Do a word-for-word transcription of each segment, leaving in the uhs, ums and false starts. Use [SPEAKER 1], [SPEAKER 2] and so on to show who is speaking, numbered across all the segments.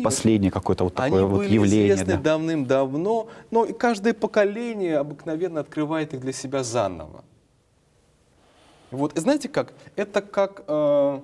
[SPEAKER 1] последнее какое-то вот такое
[SPEAKER 2] Они
[SPEAKER 1] вот
[SPEAKER 2] были
[SPEAKER 1] явление.
[SPEAKER 2] известны
[SPEAKER 1] Да.
[SPEAKER 2] давным-давно, но и каждое поколение обыкновенно открывает их для себя заново. Вот, и знаете как? Это как... Э,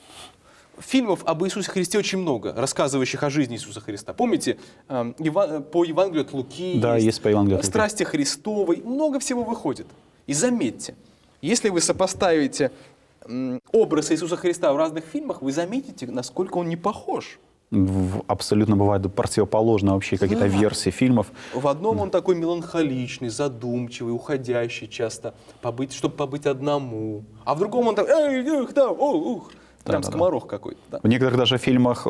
[SPEAKER 2] фильмов об Иисусе Христе очень много, рассказывающих о жизни Иисуса Христа. Помните, э, Ива, по Евангелию от Луки,
[SPEAKER 1] Да,
[SPEAKER 2] есть,
[SPEAKER 1] есть по Евангелию от Луки.
[SPEAKER 2] «Страсти Христовой», много всего выходит. И заметьте, если вы сопоставите м, образ Иисуса Христа в разных фильмах, вы заметите, насколько он не похож.
[SPEAKER 1] В- Абсолютно бывают противоположные вообще какие-то
[SPEAKER 2] Да.
[SPEAKER 1] версии фильмов.
[SPEAKER 2] В одном он такой меланхоличный, задумчивый, уходящий часто, побыть, чтобы побыть одному. А в другом он так, эй, эх, да, о, ух, прям
[SPEAKER 1] Да, да,
[SPEAKER 2] скоморох какой-то. Да.
[SPEAKER 1] В некоторых даже фильмах э,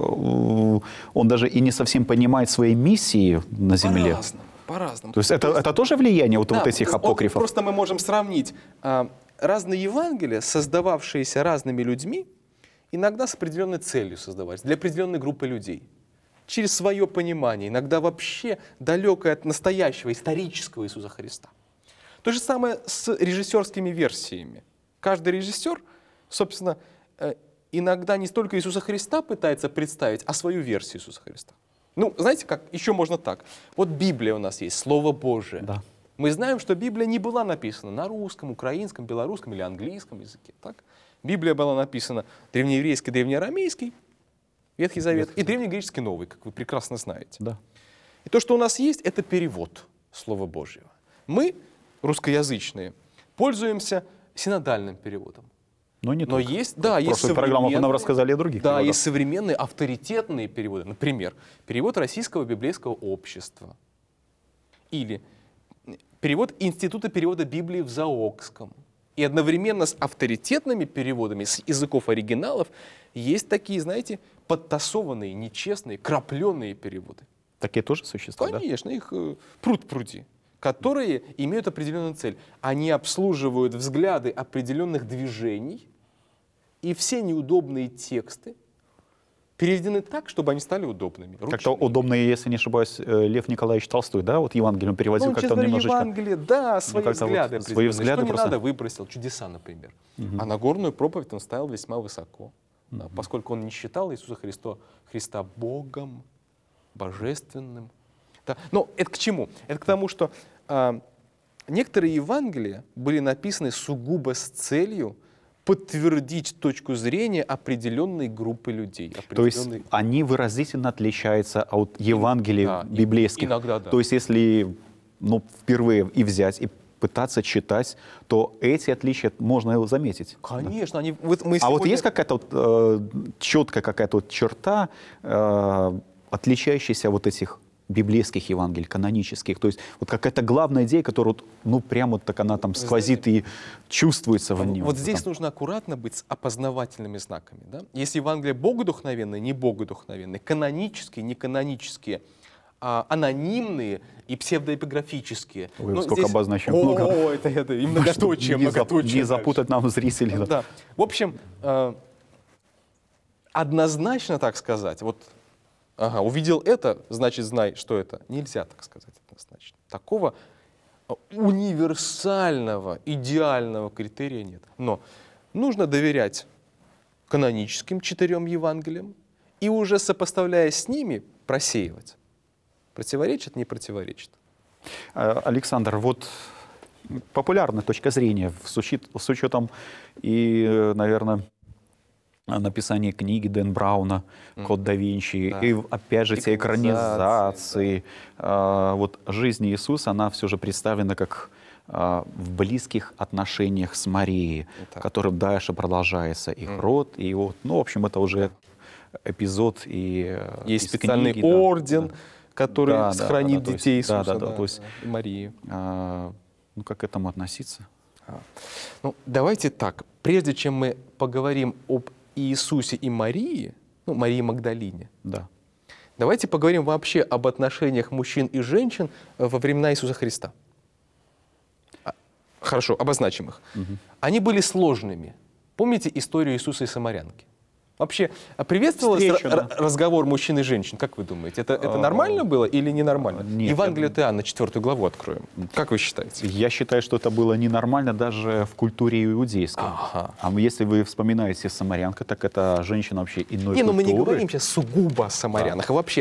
[SPEAKER 1] он даже и не совсем понимает своей миссии на земле.
[SPEAKER 2] По-разному, по-разному.
[SPEAKER 1] То есть это, это тоже влияние вот,
[SPEAKER 2] Да,
[SPEAKER 1] вот этих
[SPEAKER 2] вот
[SPEAKER 1] апокрифов?
[SPEAKER 2] Просто мы можем сравнить а, разные Евангелия, создававшиеся разными людьми, иногда с определенной целью создавались, для определенной группы людей. Через свое понимание, иногда вообще далекое от настоящего, исторического Иисуса Христа. То же самое с режиссерскими версиями. Каждый режиссер, собственно, э, иногда не столько Иисуса Христа пытается представить, а свою версию Иисуса Христа. Ну, знаете как? Еще можно так. Вот Библия у нас есть, Слово Божие.
[SPEAKER 1] Да.
[SPEAKER 2] Мы знаем, что Библия не была написана на русском, украинском, белорусском или английском языке. Так? Библия была написана древнееврейский, древнеарамейский, Ветхий Завет, и древнегреческий Новый, как вы прекрасно знаете.
[SPEAKER 1] Да.
[SPEAKER 2] И то, что у нас есть, это перевод Слова Божьего. Мы, русскоязычные, пользуемся синодальным переводом.
[SPEAKER 1] Но не
[SPEAKER 2] Но
[SPEAKER 1] только.
[SPEAKER 2] есть, да,
[SPEAKER 1] В
[SPEAKER 2] есть
[SPEAKER 1] прошлой программе вы нам
[SPEAKER 2] современные-
[SPEAKER 1] рассказали о других
[SPEAKER 2] Да,
[SPEAKER 1] переводах.
[SPEAKER 2] есть современные авторитетные переводы. Например, перевод Российского библейского общества. Или перевод Института перевода Библии в Заокском. И одновременно с авторитетными переводами с языков оригиналов есть такие, знаете, подтасованные, нечестные, крапленые переводы.
[SPEAKER 1] Такие тоже существуют, да?
[SPEAKER 2] Конечно, их э, пруд-пруди, которые имеют определенную цель. Они обслуживают взгляды определенных движений, и все неудобные тексты переведены так, чтобы они стали удобными.
[SPEAKER 1] Как-то
[SPEAKER 2] ручными.
[SPEAKER 1] удобно, если не ошибаюсь, э, Лев Николаевич Толстой, да, вот Евангелием переводил,
[SPEAKER 2] Ну,
[SPEAKER 1] как-то
[SPEAKER 2] честно
[SPEAKER 1] он
[SPEAKER 2] говоря,
[SPEAKER 1] немножечко...
[SPEAKER 2] Евангелие, да, свои
[SPEAKER 1] как-то вот
[SPEAKER 2] взгляды.
[SPEAKER 1] свои
[SPEAKER 2] определенные.
[SPEAKER 1] взгляды
[SPEAKER 2] Что не
[SPEAKER 1] просто.
[SPEAKER 2] надо, выбросил. Чудеса, например. А на горную проповедь он ставил весьма высоко, да, поскольку он не считал Иисуса Христа, Христа Богом, божественным. Да. Но это к чему? Это к тому, что а, некоторые Евангелия были написаны сугубо с целью подтвердить точку зрения определенной группы людей.
[SPEAKER 1] То есть
[SPEAKER 2] определенной-
[SPEAKER 1] они выразительно отличаются от Евангелий
[SPEAKER 2] да, и-
[SPEAKER 1] библейских.
[SPEAKER 2] иногда да.
[SPEAKER 1] То есть если ну, впервые и взять, и пытаться читать, то эти отличия можно заметить.
[SPEAKER 2] Конечно, они, вот мы
[SPEAKER 1] А вот
[SPEAKER 2] сегодня-
[SPEAKER 1] есть какая-то вот, э, четкая какая-то вот черта, э, отличающаяся вот этих библейских Евангелий, канонических, то есть вот какая-то главная идея, которая вот, ну прямо вот так она там сквозит и чувствуется в нем.
[SPEAKER 2] Вот здесь
[SPEAKER 1] Там.
[SPEAKER 2] нужно аккуратно быть с опознавательными знаками. Да? Есть Евангелие богодухновенные, не богодухновенные, канонические, не канонические, а, анонимные и псевдоэпиграфические.
[SPEAKER 1] Ой,
[SPEAKER 2] Но
[SPEAKER 1] сколько
[SPEAKER 2] здесь-
[SPEAKER 1] обозначим.
[SPEAKER 2] О,
[SPEAKER 1] Много.
[SPEAKER 2] о, это, это и многоточие,
[SPEAKER 1] не, зап-
[SPEAKER 2] многоточие.
[SPEAKER 1] не запутать нам зрителей. да.
[SPEAKER 2] Да. В общем, э, однозначно так сказать, вот, ага, увидел это, значит, знай, что это. Нельзя так сказать однозначно. Такого э, универсального, идеального критерия нет. Но нужно доверять каноническим четырем Евангелиям и уже сопоставляя с ними просеивать. Противоречит, не противоречит.
[SPEAKER 1] Э, Александр, вот популярная точка зрения с, учет- с учетом и, э, наверное, написания книги Дэн Брауна «Код да Винчи»,
[SPEAKER 2] Да.
[SPEAKER 1] и опять же те
[SPEAKER 2] Экранизации,
[SPEAKER 1] экранизации. э, Вот жизнь Иисуса, она все же представлена как э, в близких отношениях с Марией,
[SPEAKER 2] Так.
[SPEAKER 1] которым дальше продолжается их род. И вот, ну, в общем, это уже эпизод и э,
[SPEAKER 2] Есть
[SPEAKER 1] из
[SPEAKER 2] специальный
[SPEAKER 1] книги, да,
[SPEAKER 2] орден,
[SPEAKER 1] да.
[SPEAKER 2] который
[SPEAKER 1] Да, да,
[SPEAKER 2] сохранит
[SPEAKER 1] да, то есть-
[SPEAKER 2] детей
[SPEAKER 1] да,
[SPEAKER 2] Иисуса,
[SPEAKER 1] да, да, то есть-
[SPEAKER 2] и Марии.
[SPEAKER 1] А, ну, как к этому относиться?
[SPEAKER 2] Ну, давайте так. Прежде чем мы поговорим об Иисусе и Марии, ну, Марии Магдалине,
[SPEAKER 1] Да.
[SPEAKER 2] давайте поговорим вообще об отношениях мужчин и женщин во времена Иисуса Христа. А, Хорошо, обозначим их. Они были сложными. Помните историю Иисуса и Самарянки? Вообще, а приветствовался
[SPEAKER 1] Встречу,
[SPEAKER 2] р-
[SPEAKER 1] да.
[SPEAKER 2] разговор мужчин и женщин? Как вы думаете, это, это
[SPEAKER 1] А,
[SPEAKER 2] нормально было или ненормально?
[SPEAKER 1] нет,
[SPEAKER 2] Евангелие от Иоанна, четвертую главу откроем. Как вы считаете?
[SPEAKER 1] Я считаю, что это было ненормально даже в культуре иудейской.
[SPEAKER 2] Ага.
[SPEAKER 1] А если вы вспоминаете самарянка, так это женщина вообще иной
[SPEAKER 2] Не, ну мы не
[SPEAKER 1] культуры.
[SPEAKER 2] говорим сейчас сугубо о самарянах, а вообще